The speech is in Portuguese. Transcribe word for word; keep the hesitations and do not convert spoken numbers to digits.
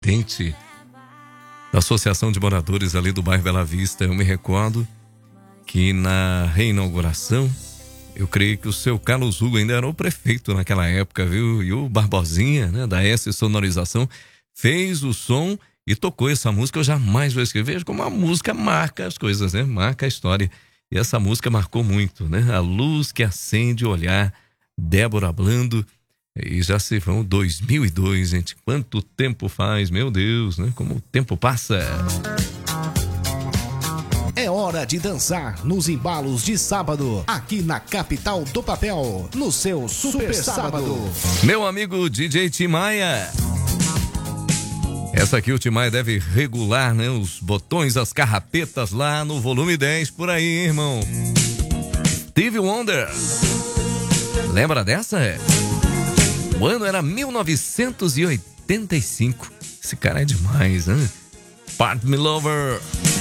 presidente da Associação de Moradores ali do bairro Bela Vista. Eu me recordo que na reinauguração, eu creio que o seu Carlos Hugo ainda era o prefeito naquela época, viu? E o Barbosinha, né, da S Sonorização, fez o som e tocou essa música. Eu jamais vou esquecer. Veja como a música marca as coisas, né? Marca a história. E essa música marcou muito, né? A luz que acende o olhar, Débora Blando. E já se vão dois mil e dois, gente. Quanto tempo faz, meu Deus, né? Como o tempo passa. É hora de dançar nos embalos de sábado, aqui na capital do papel, no seu Super, Super Sábado. Meu amigo D J Tim Maia. Essa aqui o Tim Maia deve regular, né? Os botões, as carrapetas lá no volume dez, por aí, hein, irmão. Stevie Wonder. Lembra dessa? É? O ano era mil novecentos e oitenta e cinco. Esse cara é demais, né? Part Me Lover.